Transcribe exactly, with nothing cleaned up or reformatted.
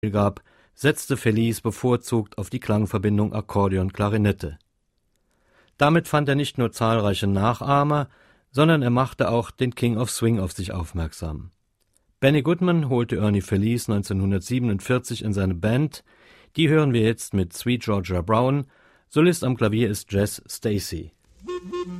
gab, setzte Felice bevorzugt auf die Klangverbindung Akkordeon-Klarinette. Damit fand er nicht nur zahlreiche Nachahmer, sondern er machte auch den King of Swing auf sich aufmerksam. Benny Goodman holte Ernie Felice neunzehnhundertsiebenundvierzig in seine Band, die hören wir jetzt mit Sweet Georgia Brown, Solist am Klavier ist Jess Stacy.